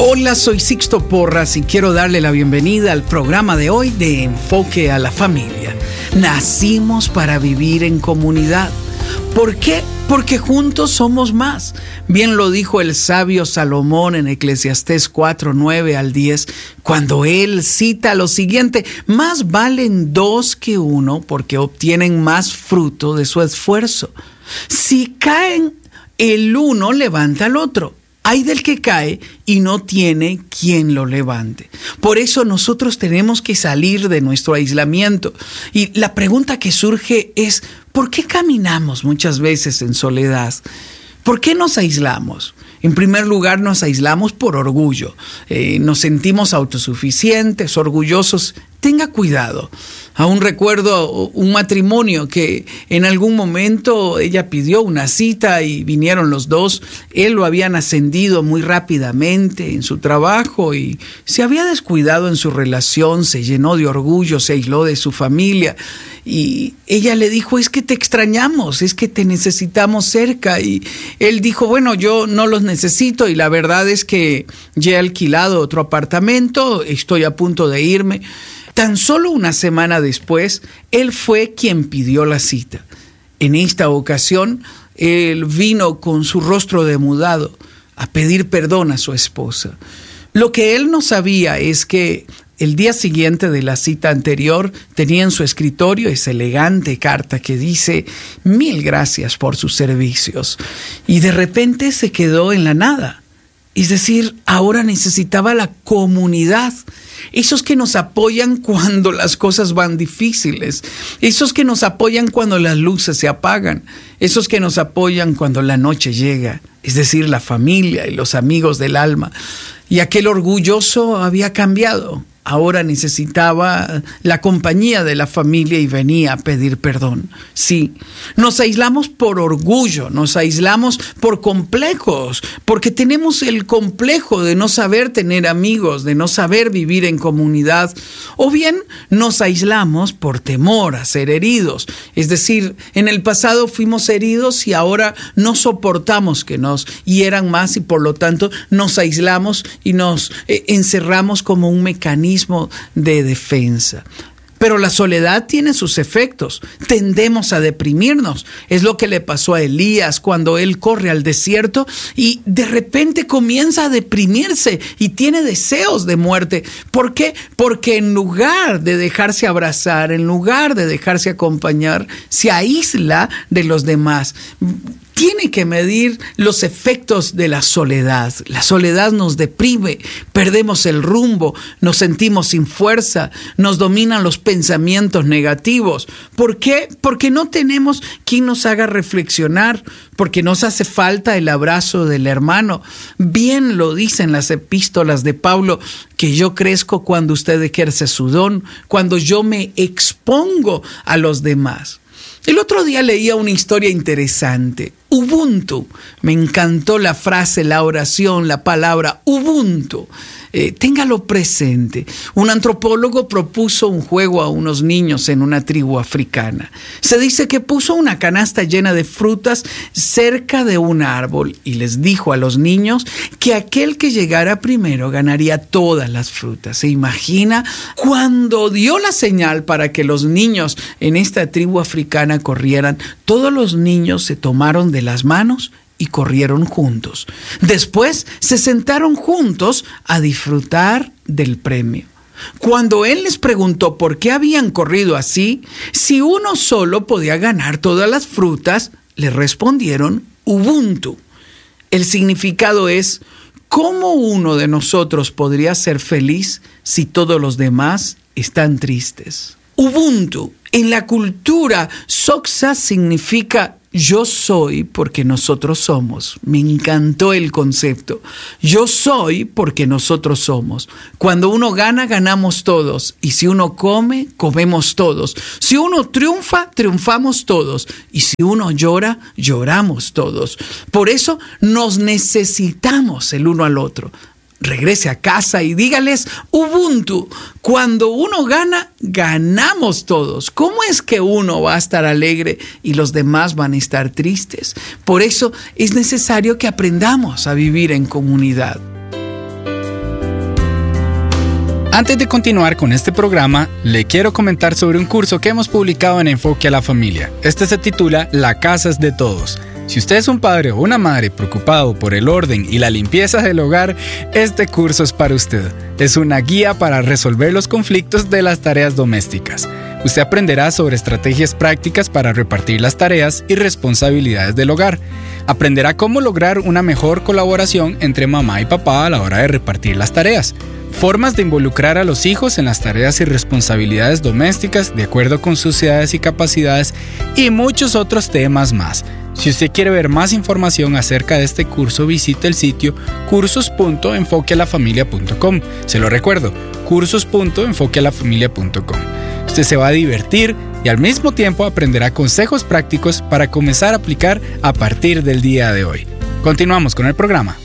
Hola, soy Sixto Porras y quiero darle la bienvenida al programa de hoy de Enfoque a la Familia. Nacimos para vivir en comunidad. ¿Por qué? Porque juntos somos más. Bien lo dijo el sabio Salomón en Eclesiastés 4, 9 al 10, cuando él cita lo siguiente: más valen dos que uno porque obtienen más fruto de su esfuerzo. Si caen, el uno levanta al otro. Hay del que cae y no tiene quien lo levante. Por eso nosotros tenemos que salir de nuestro aislamiento. Y la pregunta que surge es: ¿por qué caminamos muchas veces en soledad? ¿Por qué nos aislamos? En primer lugar, nos aislamos por orgullo. Nos sentimos autosuficientes, orgullosos. Tenga cuidado. Aún recuerdo un matrimonio que en algún momento ella pidió una cita y vinieron los dos. Él lo habían ascendido muy rápidamente en su trabajo y se había descuidado en su relación, se llenó de orgullo, se aisló de su familia. Y ella le dijo: es que te extrañamos, es que te necesitamos cerca. Y él dijo: bueno, yo no los necesito y la verdad es que ya he alquilado otro apartamento, estoy a punto de irme. Tan solo una semana después, él fue quien pidió la cita. En esta ocasión, él vino con su rostro demudado a pedir perdón a su esposa. Lo que él no sabía es que el día siguiente de la cita anterior tenía en su escritorio esa elegante carta que dice: 1000 gracias por sus servicios. Y de repente se quedó en la nada. Es decir, ahora necesitaba la comunidad. Esos que nos apoyan cuando las cosas van difíciles. Esos que nos apoyan cuando las luces se apagan. Esos que nos apoyan cuando la noche llega. Es decir, la familia y los amigos del alma. Y aquel orgulloso había cambiado. Ahora necesitaba la compañía de la familia y venía a pedir perdón. Sí, nos aislamos por orgullo, nos aislamos por complejos, porque tenemos el complejo de no saber tener amigos, de no saber vivir en comunidad. O bien nos aislamos por temor a ser heridos. Es decir, en el pasado fuimos heridos y ahora no soportamos que nos hieran más y por lo tanto nos aislamos y nos encerramos como un mecanismo de defensa. Pero la soledad tiene sus efectos. Tendemos a deprimirnos. Es lo que le pasó a Elías cuando él corre al desierto y de repente comienza a deprimirse y tiene deseos de muerte. ¿Por qué? Porque en lugar de dejarse abrazar, en lugar de dejarse acompañar, se aísla de los demás. Tiene que medir los efectos de la soledad. La soledad nos deprime, perdemos el rumbo, nos sentimos sin fuerza, nos dominan los pensamientos negativos. ¿Por qué? Porque no tenemos quien nos haga reflexionar, porque nos hace falta el abrazo del hermano. Bien lo dicen las epístolas de Pablo, que yo crezco cuando usted ejerce su don, cuando yo me expongo a los demás. El otro día leía una historia interesante. Ubuntu. Me encantó la frase, la oración, la palabra Ubuntu. Téngalo presente. Un antropólogo propuso un juego a unos niños en una tribu africana. Se dice que puso una canasta llena de frutas cerca de un árbol y les dijo a los niños que aquel que llegara primero ganaría todas las frutas. ¿Se imagina? Cuando dio la señal para que los niños en esta tribu africana corrieran, todos los niños se tomaron de las manos y corrieron juntos. Después se sentaron juntos a disfrutar del premio. Cuando él les preguntó por qué habían corrido así, si uno solo podía ganar todas las frutas, le respondieron Ubuntu. El significado es: ¿cómo uno de nosotros podría ser feliz si todos los demás están tristes? Ubuntu. En la cultura, Soxa significa yo soy porque nosotros somos. Me encantó el concepto. Yo soy porque nosotros somos. Cuando uno gana, ganamos todos. Y si uno come, comemos todos. Si uno triunfa, triunfamos todos. Y si uno llora, lloramos todos. Por eso nos necesitamos el uno al otro. Regrese a casa y dígales Ubuntu. Cuando uno gana, ganamos todos. ¿Cómo es que uno va a estar alegre y los demás van a estar tristes? Por eso es necesario que aprendamos a vivir en comunidad. Antes de continuar con este programa, le quiero comentar sobre un curso que hemos publicado en Enfoque a la Familia. Este se titula La casa es de todos. Si usted es un padre o una madre preocupado por el orden y la limpieza del hogar, este curso es para usted. Es una guía para resolver los conflictos de las tareas domésticas. Usted aprenderá sobre estrategias prácticas para repartir las tareas y responsabilidades del hogar. Aprenderá cómo lograr una mejor colaboración entre mamá y papá a la hora de repartir las tareas. Formas de involucrar a los hijos en las tareas y responsabilidades domésticas de acuerdo con sus edades y capacidades y muchos otros temas más. Si usted quiere ver más información acerca de este curso, visite el sitio cursos.enfoquealafamilia.com. Se lo recuerdo, cursos.enfoquealafamilia.com. Usted se va a divertir y al mismo tiempo aprenderá consejos prácticos para comenzar a aplicar a partir del día de hoy. Continuamos con el programa.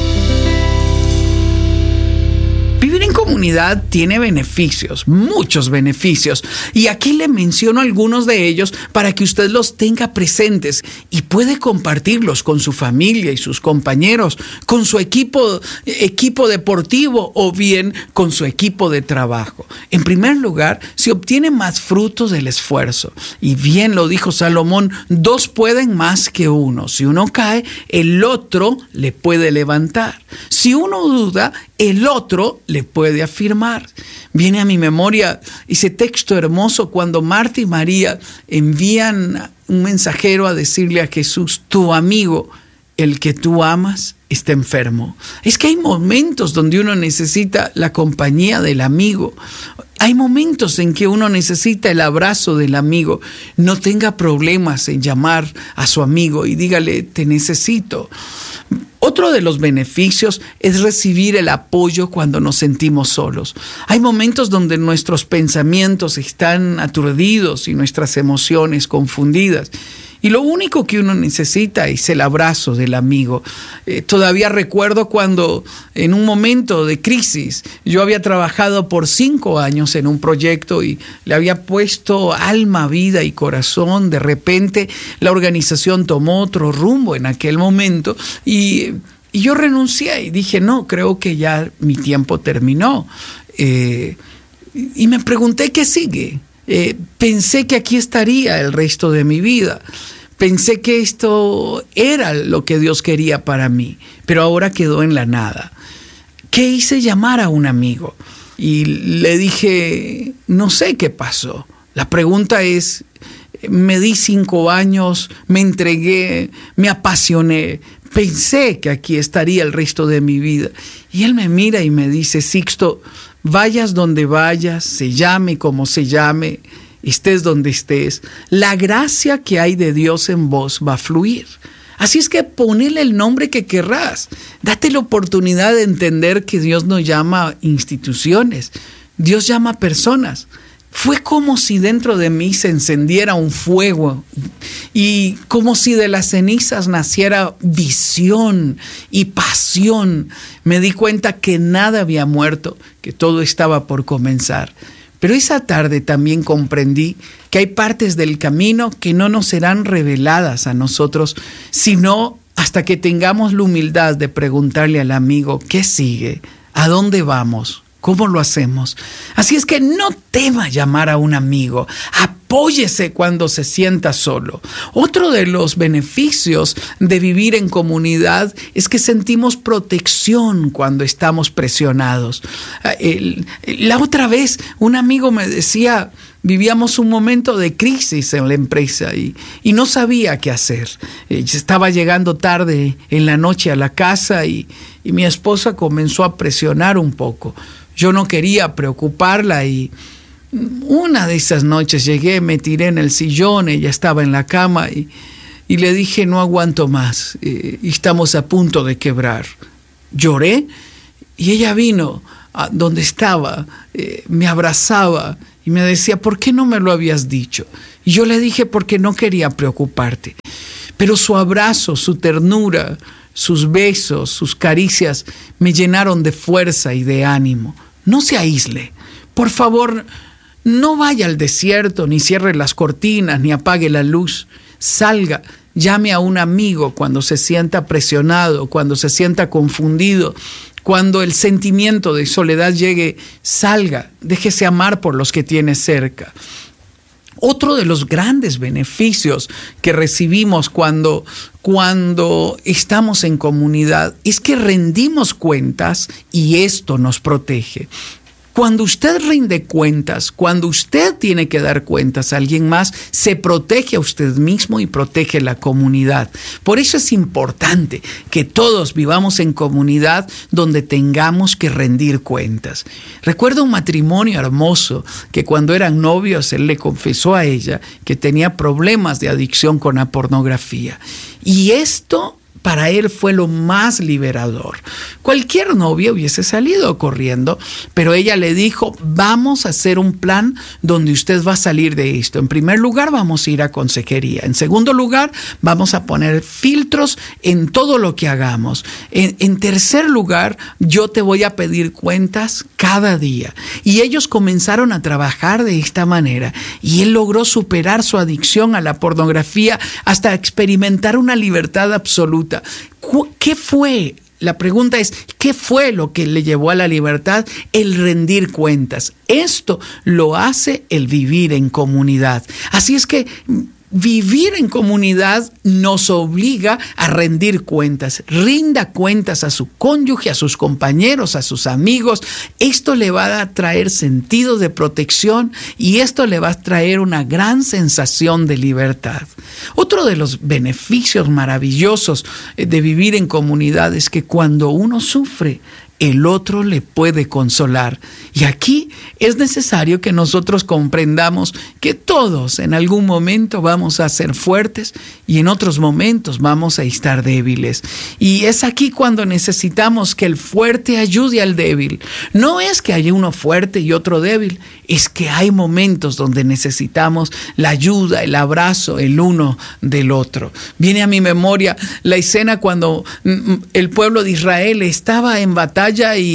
Vivir en comunidad tiene beneficios, muchos beneficios, y aquí le menciono algunos de ellos para que usted los tenga presentes y puede compartirlos con su familia y sus compañeros, con su equipo deportivo o bien con su equipo de trabajo. En primer lugar, se obtiene más frutos del esfuerzo, y bien lo dijo Salomón, 2 pueden más que 1. Si uno cae, el otro le puede levantar. Si uno duda, el otro le puede afirmar. Viene a mi memoria ese texto hermoso cuando Marta y María envían un mensajero a decirle a Jesús: tu amigo, el que tú amas, está enfermo. Es que hay momentos donde uno necesita la compañía del amigo. Hay momentos en que uno necesita el abrazo del amigo. No tenga problemas en llamar a su amigo y dígale: te necesito. Otro de los beneficios es recibir el apoyo cuando nos sentimos solos. Hay momentos donde nuestros pensamientos están aturdidos y nuestras emociones confundidas. Y lo único que uno necesita es el abrazo del amigo. Todavía recuerdo cuando en un momento de crisis yo había trabajado por 5 años en un proyecto y le había puesto alma, vida y corazón. De repente la organización tomó otro rumbo en aquel momento y yo renuncié y dije: no, creo que ya mi tiempo terminó. Y me pregunté: ¿qué sigue? Pensé que aquí estaría el resto de mi vida. Pensé que esto era lo que Dios quería para mí, pero ahora quedó en la nada. ¿Qué hice? Llamar a un amigo y le dije: no sé qué pasó. La pregunta es: me di 5 años, me entregué, me apasioné, pensé que aquí estaría el resto de mi vida. Y él me mira y me dice: Sixto, vayas donde vayas, se llame como se llame, estés donde estés, la gracia que hay de Dios en vos va a fluir. Así es que ponele el nombre que querrás. Date la oportunidad de entender que Dios no llama instituciones, Dios llama personas. Fue como si dentro de mí se encendiera un fuego y como si de las cenizas naciera visión y pasión. Me di cuenta que nada había muerto, que todo estaba por comenzar. Pero esa tarde también comprendí que hay partes del camino que no nos serán reveladas a nosotros, sino hasta que tengamos la humildad de preguntarle al amigo: ¿qué sigue? ¿A dónde vamos? ¿Cómo lo hacemos? Así es que no tema llamar a un amigo. Apóyese cuando se sienta solo. Otro de los beneficios de vivir en comunidad es que sentimos protección cuando estamos presionados. La otra vez un amigo me decía: vivíamos un momento de crisis en la empresa y no sabía qué hacer. Estaba llegando tarde en la noche a la casa y mi esposa comenzó a presionar un poco. Yo no quería preocuparla y una de esas noches llegué, me tiré en el sillón, ella estaba en la cama y le dije: no aguanto más, estamos a punto de quebrar. Lloré y ella vino a donde estaba, me abrazaba y me decía: ¿por qué no me lo habías dicho? Y yo le dije: porque no quería preocuparte. Pero su abrazo, su ternura, sus besos, sus caricias me llenaron de fuerza y de ánimo. No se aísle. Por favor, no vaya al desierto, ni cierre las cortinas, ni apague la luz. Salga, llame a un amigo cuando se sienta presionado, cuando se sienta confundido. Cuando el sentimiento de soledad llegue, salga, déjese amar por los que tiene cerca. Otro de los grandes beneficios que recibimos cuando estamos en comunidad es que rendimos cuentas y esto nos protege. Cuando usted rinde cuentas, cuando usted tiene que dar cuentas a alguien más, se protege a usted mismo y protege la comunidad. Por eso es importante que todos vivamos en comunidad donde tengamos que rendir cuentas. Recuerdo un matrimonio hermoso que cuando eran novios él le confesó a ella que tenía problemas de adicción con la pornografía. Y esto para él fue lo más liberador. Cualquier novia hubiese salido corriendo, pero ella le dijo, vamos a hacer un plan donde usted va a salir de esto. En primer lugar, vamos a ir a consejería. En segundo lugar, vamos a poner filtros en todo lo que hagamos. En tercer lugar, yo te voy a pedir cuentas cada día. Y ellos comenzaron a trabajar de esta manera. Y él logró superar su adicción a la pornografía hasta experimentar una libertad absoluta. ¿Qué fue? La pregunta es, ¿qué fue lo que le llevó a la libertad? El rendir cuentas. Esto lo hace el vivir en comunidad. Así es que vivir en comunidad nos obliga a rendir cuentas. Rinda cuentas a su cónyuge, a sus compañeros, a sus amigos. Esto le va a traer sentido de protección y esto le va a traer una gran sensación de libertad. Otro de los beneficios maravillosos de vivir en comunidad es que cuando uno sufre, el otro le puede consolar. Y aquí es necesario que nosotros comprendamos que todos en algún momento vamos a ser fuertes y en otros momentos vamos a estar débiles. Y es aquí cuando necesitamos que el fuerte ayude al débil. No es que haya uno fuerte y otro débil, es que hay momentos donde necesitamos la ayuda, el abrazo, el uno del otro. Viene a mi memoria la escena cuando el pueblo de Israel estaba en batalla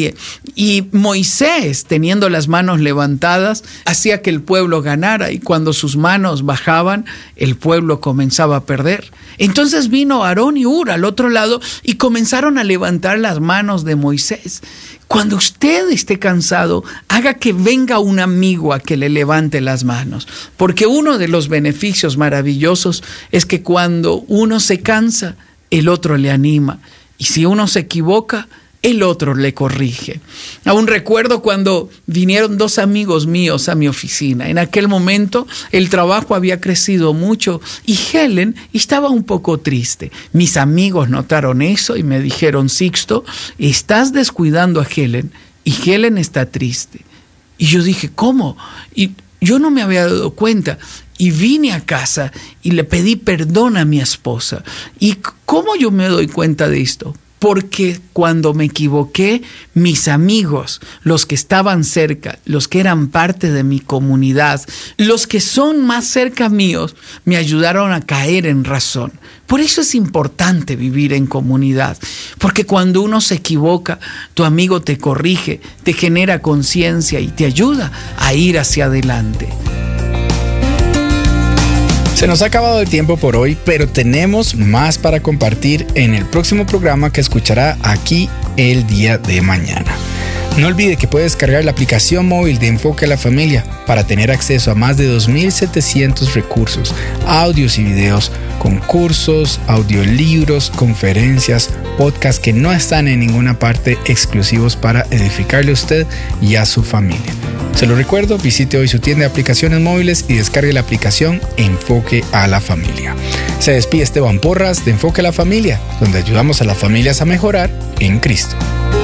y Moisés, teniendo las manos levantadas, hacía que el pueblo ganara, y cuando sus manos bajaban, el pueblo comenzaba a perder. Entonces vino Aarón y Hur al otro lado y comenzaron a levantar las manos de Moisés. Cuando usted esté cansado, haga que venga un amigo a que le levante las manos, porque uno de los beneficios maravillosos es que cuando uno se cansa, el otro le anima, y si uno se equivoca, el otro le corrige. Aún recuerdo cuando vinieron dos amigos míos a mi oficina. En aquel momento el trabajo había crecido mucho y Helen estaba un poco triste. Mis amigos notaron eso y me dijeron, Sixto, estás descuidando a Helen y Helen está triste. Y yo dije, ¿cómo? Y yo no me había dado cuenta. Y vine a casa y le pedí perdón a mi esposa. ¿Y cómo yo me doy cuenta de esto? Porque cuando me equivoqué, mis amigos, los que estaban cerca, los que eran parte de mi comunidad, los que son más cerca míos, me ayudaron a caer en razón. Por eso es importante vivir en comunidad, porque cuando uno se equivoca, tu amigo te corrige, te genera conciencia y te ayuda a ir hacia adelante. Se nos ha acabado el tiempo por hoy, pero tenemos más para compartir en el próximo programa que escuchará aquí el día de mañana. No olvide que puede descargar la aplicación móvil de Enfoque a la Familia para tener acceso a más de 2,700 recursos, audios y videos, concursos, audiolibros, conferencias, podcasts que no están en ninguna parte, exclusivos para edificarle a usted y a su familia. Se lo recuerdo, visite hoy su tienda de aplicaciones móviles y descargue la aplicación Enfoque a la Familia. Se despide Esteban Porras de Enfoque a la Familia, donde ayudamos a las familias a mejorar en Cristo.